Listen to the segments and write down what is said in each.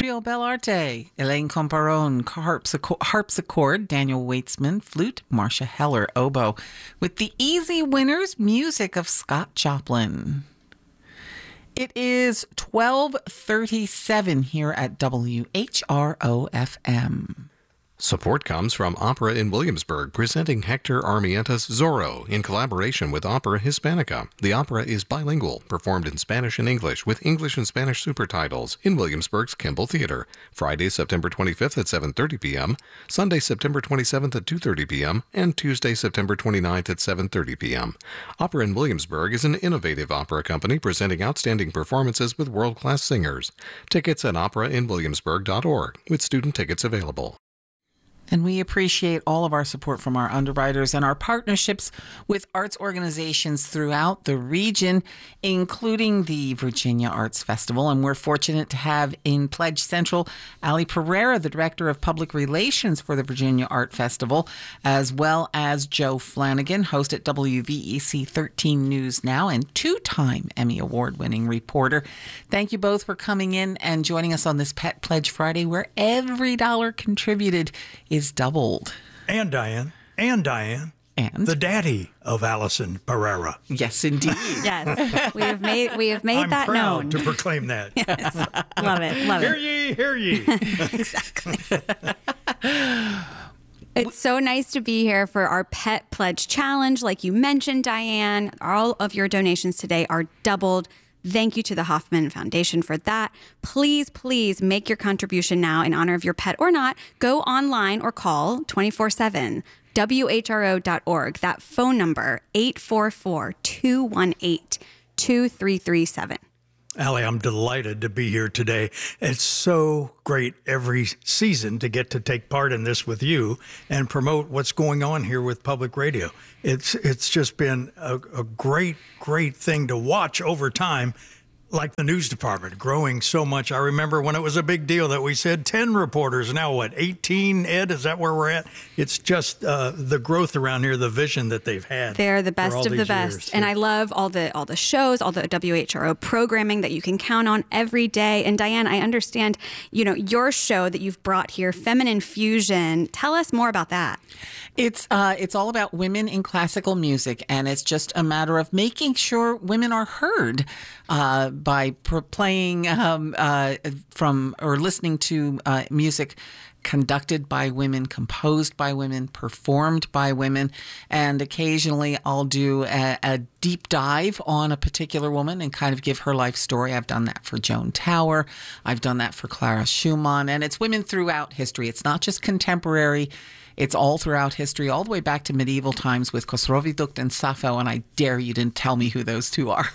Trio Bellarte, Elaine Comparon, harpsichord, Daniel Weitzman, flute, Marcia Heller, oboe, with the easy winners, music of Scott Joplin. It is 12:37 here at WHRO-FM. Support comes from Opera in Williamsburg, presenting Hector Armienta's Zorro in collaboration with Opera Hispanica. The opera is bilingual, performed in Spanish and English, with English and Spanish supertitles in Williamsburg's Kimball Theater. Friday, September 25th at 7:30 p.m., Sunday, September 27th at 2:30 p.m., and Tuesday, September 29th at 7:30 p.m. Opera in Williamsburg is an innovative opera company presenting outstanding performances with world-class singers. Tickets at operainwilliamsburg.org, with student tickets available. And we appreciate all of our support from our underwriters and our partnerships with arts organizations throughout the region, including the Virginia Arts Festival. And we're fortunate to have in Pledge Central Ali Pereira, the Director of Public Relations for the Virginia Art Festival, as well as Joe Flanagan, host at WVEC 13 News Now and two-time Emmy Award-winning reporter. Thank you both for coming in and joining us on this Pet Pledge Friday, where every dollar contributed is doubled. And Diane. And the daddy of Allison Pereira. Yes, indeed. Yes, we have made I'm that proud known to proclaim that. Yes. Love it. Hear ye. Exactly. It's so nice to be here for our Pet Pledge Challenge. Like you mentioned, Diane, all of your donations today are doubled. Thank you to the Hoffman Foundation for that. Please, please make your contribution now in honor of your pet or not. Go online or call 24/7, WHRO.org. That phone number, 844-218-2337. Allie, I'm delighted to be here today. It's so great every season to get to take part in this with you and promote what's going on here with public radio. It's just been a great thing to watch over time, like the news department growing so much. I remember when it was a big deal that we said 10 reporters, now what, 18, Ed? Is that where we're at? It's just the growth around here, the vision that they've had. They're the best of the best. Years. And I love all the shows, all the WHRO programming that you can count on every day. And Diane, I understand, your show that you've brought here, Feminine Fusion. Tell us more about that. It's all about women in classical music, and it's just a matter of making sure women are heard by playing from or listening to music conducted by women, composed by women, performed by women, and occasionally I'll do a deep dive on a particular woman and kind of give her life story. I've done that for Joan Tower. I've done that for Clara Schumann, and it's women throughout history. It's not just contemporary. It's all throughout history, all the way back to medieval times with Khosrow Dukt and Sappho, and I dare you didn't tell me who those two are.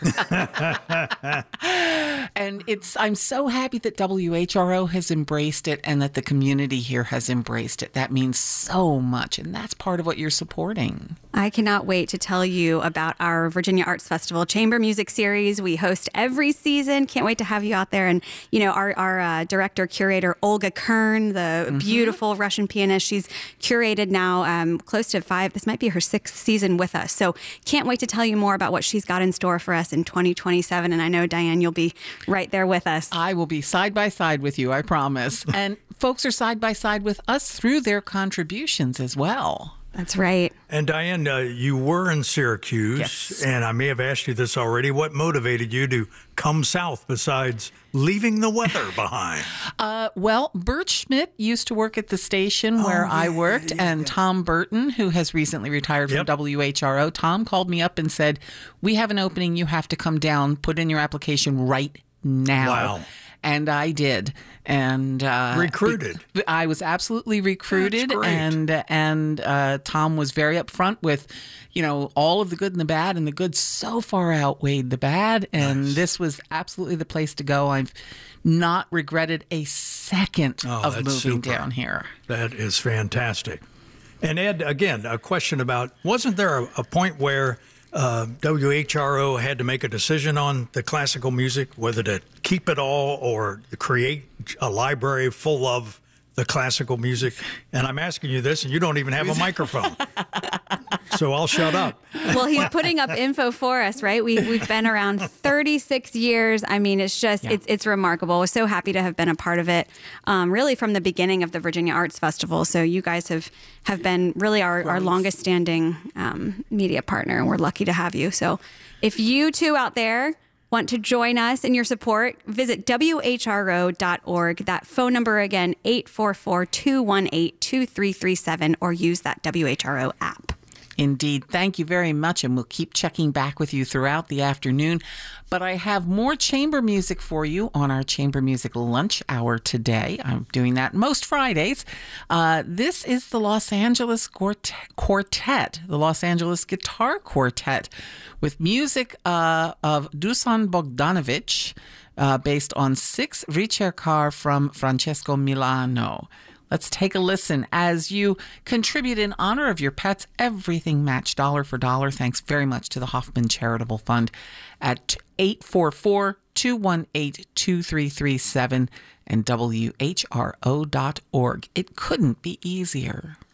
And I'm so happy that WHRO has embraced it and that the community here has embraced it. That means so much, and that's part of what you're supporting. I cannot wait to tell you about our Virginia Arts Festival Chamber Music Series. We host every season. Can't wait to have you out there. And, our director, curator, Olga Kern, the beautiful Russian pianist, she's curated now close to 5. This might be her 6th season with us. So can't wait to tell you more about what she's got in store for us in 2027. And I know, Diane, you'll be right there with us. I will be side by side with you, I promise. And folks are side by side with us through their contributions as well. That's right. And Diane, you were in Syracuse, yes. And I may have asked you this already. What motivated you to come south besides leaving the weather behind? Well, Bert Schmidt used to work at the station where I worked, and Tom Burton, who has recently retired from WHRO, Tom called me up and said, "We have an opening. You have to come down, put in your application right now." Wow. And I did. And recruited. I was absolutely recruited. That's great. And Tom was very upfront with, all of the good and the bad, and the good so far outweighed the bad. And This was absolutely the place to go. I've not regretted a second of moving down here. That is fantastic. And Ed, again, a question about, wasn't there a point where WHRO had to make a decision on the classical music, whether to keep it all or create a library full of the classical music? And I'm asking you this, and you don't even have a microphone. so I'll shut up. Well, he's putting up info for us, right? We've been around 36 years. I mean, it's just, it's remarkable. We're so happy to have been a part of it, really from the beginning of the Virginia Arts Festival. So you guys have been really our longest standing media partner, and we're lucky to have you. So if you two out there want to join us in your support, visit WHRO.org. That phone number again, 844-218-2337, or use that WHRO app. Indeed. Thank you very much. And we'll keep checking back with you throughout the afternoon. But I have more chamber music for you on our chamber music lunch hour today. I'm doing that most Fridays. This is the Los Angeles Quartet, the Los Angeles Guitar Quartet, with music of Dusan Bogdanovich, based on 6 ricercar from Francesco Milano. Let's take a listen as you contribute in honor of your pets. Everything matched dollar for dollar. Thanks very much to the Hoffman Charitable Fund at 844-218-2337 and WHRO.org. It couldn't be easier.